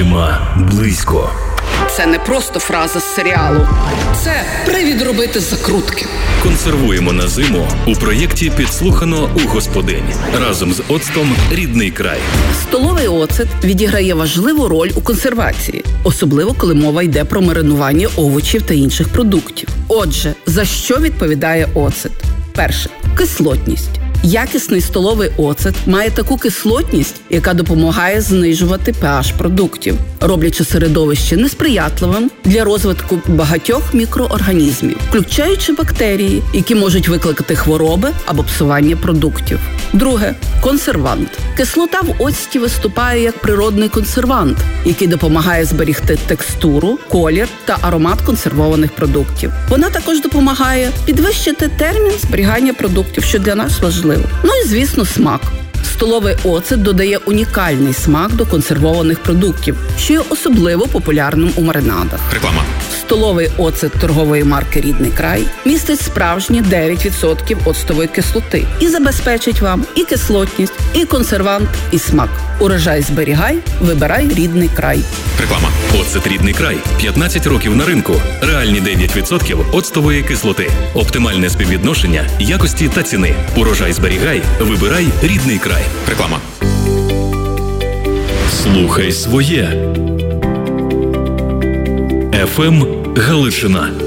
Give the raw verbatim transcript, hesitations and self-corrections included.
Зима близько. Це не просто фраза з серіалу. Це привід робити закрутки. Консервуємо на зиму у проєкті «Підслухано у господинь» разом з оцтом «Рідний край». Столовий оцет відіграє важливу роль у консервації, особливо коли мова йде про маринування овочів та інших продуктів. Отже, за що відповідає оцет? Перше – кислотність. Якісний столовий оцет має таку кислотність, яка допомагає знижувати pH продуктів, роблячи середовище несприятливим для розвитку багатьох мікроорганізмів, включаючи бактерії, які можуть викликати хвороби або псування продуктів. Друге – консервант. Кислота в оцті виступає як природний консервант, який допомагає зберігти текстуру, колір та аромат консервованих продуктів. Вона також допомагає підвищити термін зберігання продуктів, що для нас важливо. Ну і, звісно, смак. Столовий оцет додає унікальний смак до консервованих продуктів, що є особливо популярним у маринадах. Реклама. Столовий оцет торгової марки «Рідний край» містить справжні дев'ять відсотків оцтової кислоти і забезпечить вам і кислотність, і консервант, і смак. Урожай зберігай, вибирай «Рідний край». Реклама. Оцет «Рідний край». п'ятнадцять років на ринку. Реальні дев'ять відсотків оцтової кислоти. Оптимальне співвідношення якості та ціни. Урожай зберігай, вибирай «Рідний край». Реклама. Слухай своє. еф ем Галичина.